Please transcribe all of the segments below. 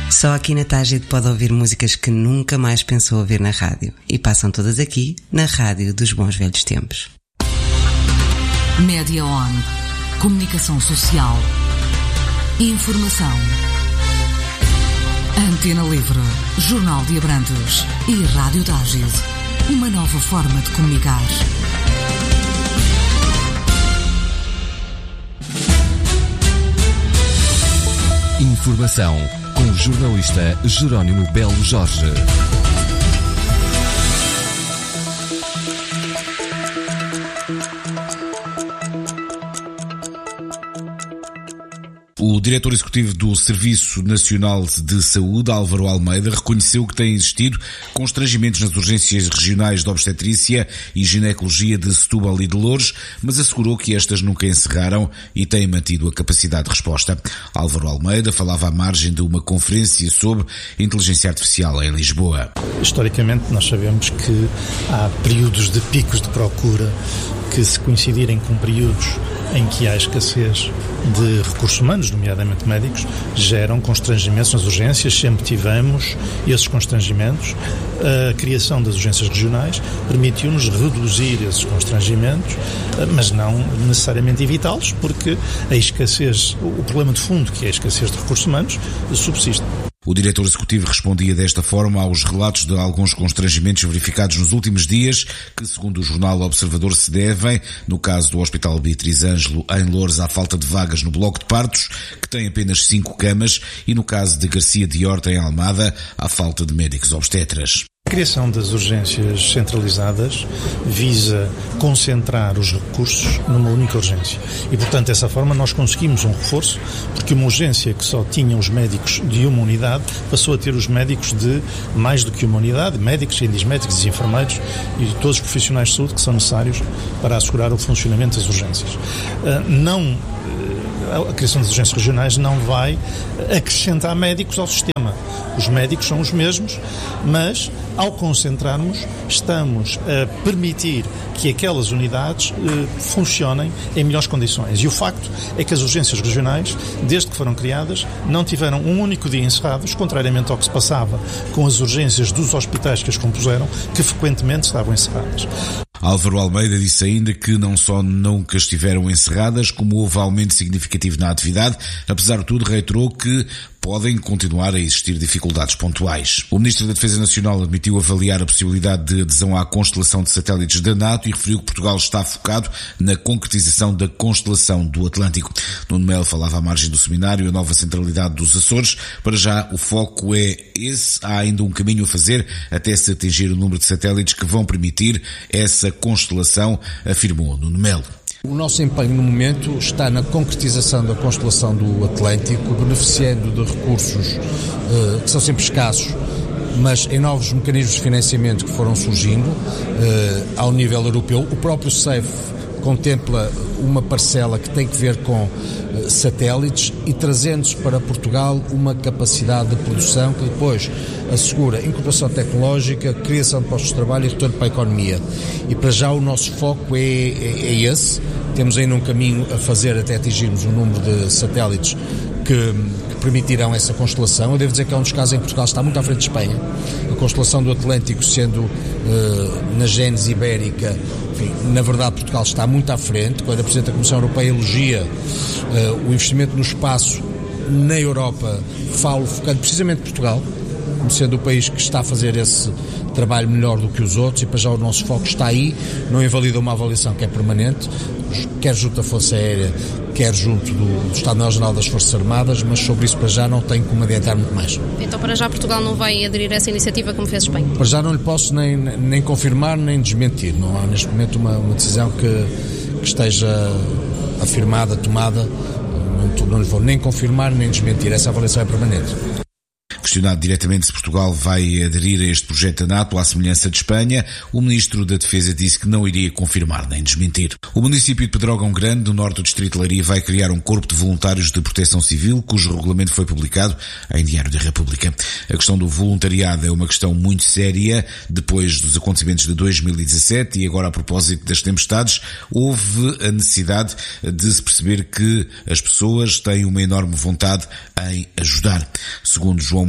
Só aqui na Tágide pode ouvir músicas que nunca mais pensou ouvir na rádio. E passam todas aqui, na rádio dos bons velhos tempos. Média On. Comunicação social. Informação. Antena Livre. Jornal de Abrantes. E Rádio Tágide. Uma nova forma de comunicar. Informação com o jornalista Jerónimo Belo Jorge. O diretor executivo do Serviço Nacional de Saúde, Álvaro Almeida, reconheceu que têm existido constrangimentos nas urgências regionais de obstetrícia e ginecologia de Setúbal e de Loures, mas assegurou que estas nunca encerraram e têm mantido a capacidade de resposta. Álvaro Almeida falava à margem de uma conferência sobre inteligência artificial em Lisboa. Historicamente, nós sabemos que há períodos de picos de procura que, se coincidirem com períodos em que há escassez de recursos humanos, nomeadamente médicos, geram constrangimentos nas urgências. Sempre tivemos esses constrangimentos. A criação das urgências regionais permitiu-nos reduzir esses constrangimentos, mas não necessariamente evitá-los, porque a escassez, o problema de fundo, que é a escassez de recursos humanos, subsiste. O diretor executivo respondia desta forma aos relatos de alguns constrangimentos verificados nos últimos dias, que, segundo o jornal Observador, se devem, no caso do Hospital Beatriz Ângelo, em Loures, à falta de vagas no bloco de partos, que tem apenas 5 camas, e no caso de Garcia de Horta, em Almada, à falta de médicos obstetras. A criação das urgências centralizadas visa concentrar os recursos numa única urgência e, portanto, dessa forma nós conseguimos um reforço, porque uma urgência que só tinha os médicos de uma unidade passou a ter os médicos de mais do que uma unidade, médicos, médicos e enfermeiros e todos os profissionais de saúde que são necessários para assegurar o funcionamento das urgências. A criação das urgências regionais não vai acrescentar médicos ao sistema. Os médicos são os mesmos, mas ao concentrarmos, estamos a permitir que aquelas unidades funcionem em melhores condições. E o facto é que as urgências regionais, desde que foram criadas, não tiveram um único dia encerrados, contrariamente ao que se passava com as urgências dos hospitais que as compuseram, que frequentemente estavam encerradas. Álvaro Almeida disse ainda que não só nunca estiveram encerradas, como houve aumento significativo na atividade. Apesar de tudo, reiterou que podem continuar a existir dificuldades pontuais. O Ministro da Defesa Nacional admitiu avaliar a possibilidade de adesão à constelação de satélites da NATO e referiu que Portugal está focado na concretização da constelação do Atlântico. Nuno Melo falava à margem do seminário A Nova Centralidade dos Açores. Para já, o foco é esse. Há ainda um caminho a fazer até se atingir o número de satélites que vão permitir essa constelação, afirmou Nuno Melo. O nosso empenho no momento está na concretização da constelação do Atlântico, beneficiando de recursos que são sempre escassos, mas em novos mecanismos de financiamento que foram surgindo ao nível europeu. O próprio CEF contempla uma parcela que tem que ver com satélites e trazendo-se para Portugal uma capacidade de produção que depois assegura incorporação tecnológica, criação de postos de trabalho e retorno para a economia. E para já o nosso foco é esse. Temos ainda um caminho a fazer até atingirmos um número de satélites que permitirão essa constelação. Eu devo dizer que é um dos casos em que Portugal está muito à frente de Espanha. A constelação do Atlântico sendo na gênese ibérica, enfim, na verdade Portugal está muito à frente. Quando a Presidente da Comissão Europeia elogia o investimento no espaço na Europa, falo focando precisamente Portugal, como sendo o país que está a fazer esse trabalho melhor do que os outros, e para já o nosso foco está aí. Não invalida uma avaliação que é permanente, quer junto da Força Aérea, quer junto do Estado-Maior-General das Forças Armadas, mas sobre isso para já não tenho como adiantar muito mais. Então para já Portugal não vai aderir a essa iniciativa como fez Espanha? Para já não lhe posso nem confirmar nem desmentir. Não há neste momento uma decisão que esteja afirmada, tomada. Não lhe vou nem confirmar nem desmentir. Essa avaliação é permanente. Questionado diretamente se Portugal vai aderir a este projeto da NATO à semelhança de Espanha, o Ministro da Defesa disse que não iria confirmar nem desmentir. O município de Pedrógão Grande, no norte do distrito de Leiria, vai criar um corpo de voluntários de proteção civil, cujo regulamento foi publicado em Diário da República. A questão do voluntariado é uma questão muito séria. Depois dos acontecimentos de 2017 e agora a propósito das tempestades, houve a necessidade de se perceber que as pessoas têm uma enorme vontade em ajudar. Segundo João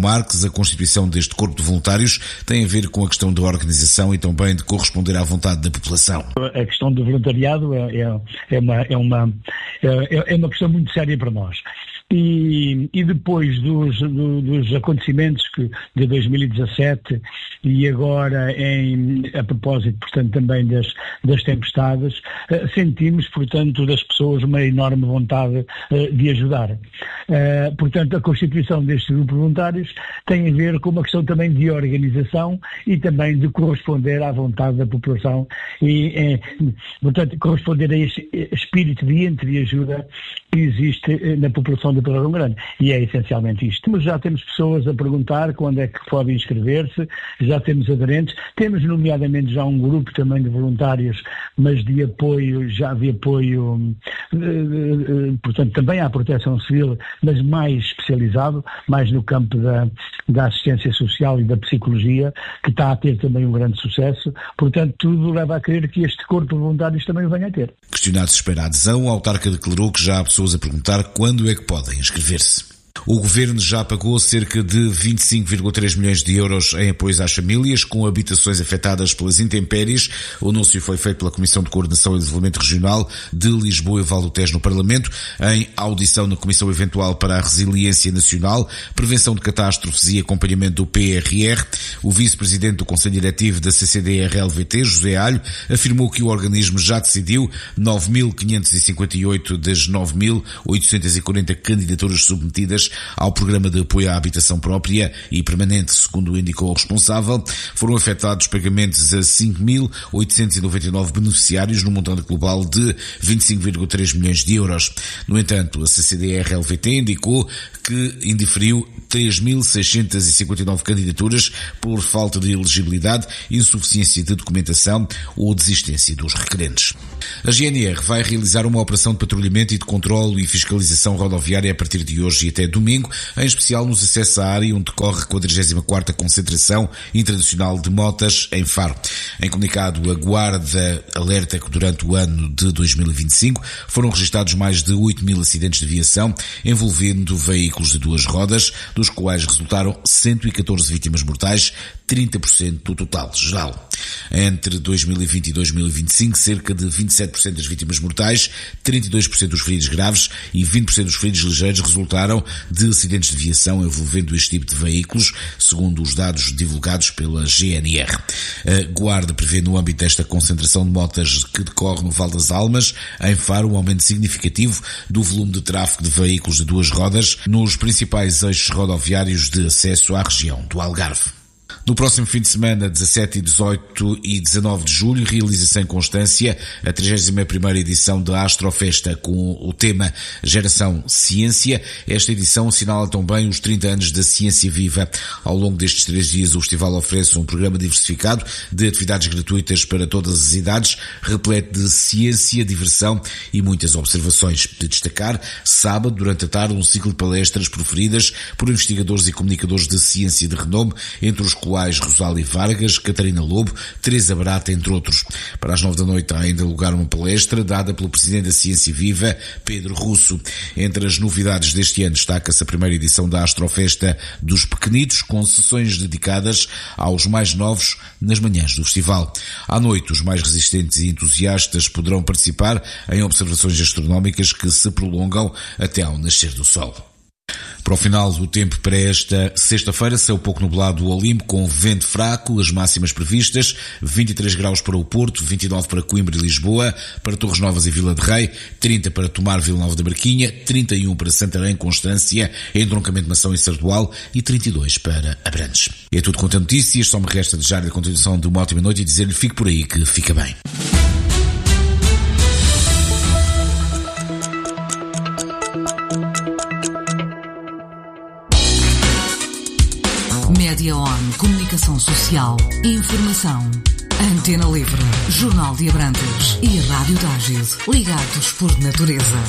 Marques, a constituição deste corpo de voluntários tem a ver com a questão da organização e também de corresponder à vontade da população. A questão do voluntariado é uma questão muito séria para nós. E depois dos acontecimentos de 2017 e agora a propósito, portanto, também das tempestades, sentimos, portanto, das pessoas uma enorme vontade de ajudar. Portanto, a constituição destes grupos voluntários tem a ver com uma questão também de organização e também de corresponder à vontade da população e, portanto, corresponder a esse espírito de entreajuda que existe na população de Peladão Grande. E é essencialmente isto. Mas já temos pessoas a perguntar quando é que podem inscrever-se, já temos aderentes, temos nomeadamente já um grupo também de voluntários, mas de apoio, portanto, também à proteção civil, mas mais especializado, mais no campo da assistência social e da psicologia, que está a ter também um grande sucesso. Portanto, tudo leva a crer que este corpo de voluntários também o venha a ter. Questionado se espera a adesão, o autarca declarou que já há pessoas a perguntar quando é que podem inscrever-se. O Governo já pagou cerca de 25,3 milhões de euros em apoios às famílias com habitações afetadas pelas intempéries. O anúncio foi feito pela Comissão de Coordenação e Desenvolvimento Regional de Lisboa e Val do Tejo no Parlamento, em audição na Comissão Eventual para a Resiliência Nacional, Prevenção de Catástrofes e Acompanhamento do PRR. O vice-presidente do Conselho Diretivo da CCDR-LVT, José Alho, afirmou que o organismo já decidiu 9.558 das 9.840 candidaturas submetidas ao Programa de Apoio à Habitação Própria e Permanente, segundo indicou o responsável. Foram efetuados pagamentos a 5.899 beneficiários no montante global de 25,3 milhões de euros. No entanto, a CCDR-LVT indicou que indiferiu 3.659 candidaturas por falta de elegibilidade, insuficiência de documentação ou desistência dos requerentes. A GNR vai realizar uma operação de patrulhamento e de controle e fiscalização rodoviária a partir de hoje e até domingo, em especial nos acessos à área onde decorre a 44ª Concentração Internacional de Motas em Faro. Em comunicado, a Guarda alerta que durante o ano de 2025 foram registados mais de 8.000 acidentes de viação envolvendo veículos de duas rodas, dos quais resultaram 114 vítimas mortais, 30% do total geral. Entre 2020 e 2025, cerca de 27% das vítimas mortais, 32% dos feridos graves e 20% dos feridos ligeiros resultaram de acidentes de viação envolvendo este tipo de veículos, segundo os dados divulgados pela GNR. A Guarda prevê no âmbito desta concentração de motas que decorre no Val das Almas, em Faro, um aumento significativo do volume de tráfego de veículos de duas rodas nos principais eixos rodoviários de acesso à região do Algarve. No próximo fim de semana, 17, 18 e 19 de julho, realiza-se em Constância a 31ª edição da Astrofesta com o tema Geração Ciência. Esta edição assinala também os 30 anos da Ciência Viva. Ao longo destes 3 dias, o festival oferece um programa diversificado de atividades gratuitas para todas as idades, repleto de ciência, diversão e muitas observações. De destacar, sábado, durante a tarde, um ciclo de palestras proferidas por investigadores e comunicadores de ciência de renome, entre os quais Rosália Vargas, Catarina Lobo, Teresa Barata, entre outros. Para as 9 da noite há ainda lugar uma palestra dada pelo Presidente da Ciência Viva, Pedro Russo. Entre as novidades deste ano destaca-se a primeira edição da Astrofesta dos Pequenitos, com sessões dedicadas aos mais novos nas manhãs do festival. À noite, os mais resistentes e entusiastas poderão participar em observações astronómicas que se prolongam até ao nascer do Sol. Para o final do tempo para esta sexta-feira, céu pouco nublado do Olimpo, com vento fraco, as máximas previstas, 23 graus para o Porto, 29 para Coimbra e Lisboa, para Torres Novas e Vila de Rei, 30 para Tomar, Vila Nova da Barquinha, 31 para Santarém, Constância, Entroncamento, Mação e Sardual e 32 para Abrantes. E é tudo quanto a notícias, só me resta desejar a continuação de uma ótima noite e dizer-lhe fique por aí que fica bem. Média On, comunicação social, informação. Antena Livre, Jornal de Abrantes e Rádio Tágil, ligados por natureza.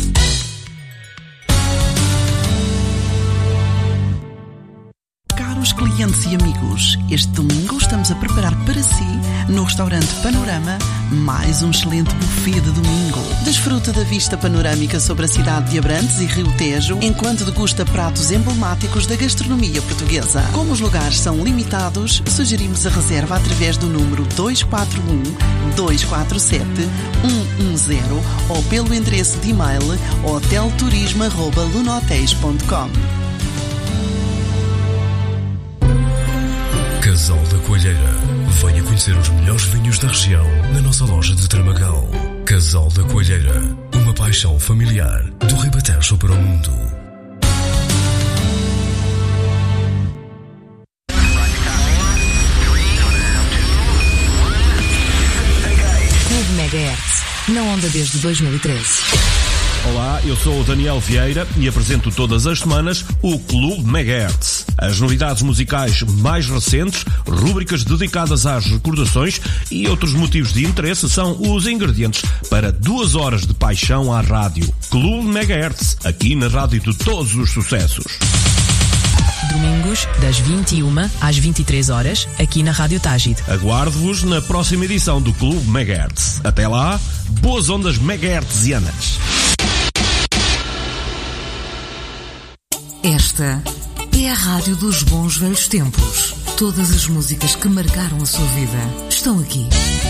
Caros clientes e amigos. Este domingo estamos a preparar para si, no restaurante Panorama, mais um excelente buffet de domingo. Desfruta da vista panorâmica sobre a cidade de Abrantes e Rio Tejo, enquanto degusta pratos emblemáticos da gastronomia portuguesa. Como os lugares são limitados, sugerimos a reserva através do número 241-247-110 ou pelo endereço de e-mail hotelturismo@lunohotéis.com. Casal da Coelheira. Venha conhecer os melhores vinhos da região na nossa loja de Tramagal. Casal da Coelheira. Uma paixão familiar do Ribatejo para o mundo. Clube Megahertz, na onda desde 2013. Olá, eu sou o Daniel Vieira e apresento todas as semanas o Clube Megahertz. As novidades musicais mais recentes, rúbricas dedicadas às recordações e outros motivos de interesse são os ingredientes para 2 horas de paixão à rádio. Clube Megahertz, aqui na rádio de todos os sucessos. Domingos, das 21 às 23 horas, aqui na Rádio Tágide. Aguardo-vos na próxima edição do Clube Megahertz. Até lá, boas ondas megahertzianas. Esta é a rádio dos bons velhos tempos. Todas as músicas que marcaram a sua vida estão aqui.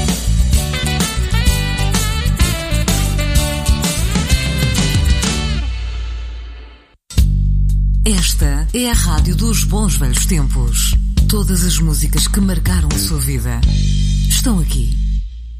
Esta é a rádio dos bons velhos tempos. Todas as músicas que marcaram a sua vida estão aqui.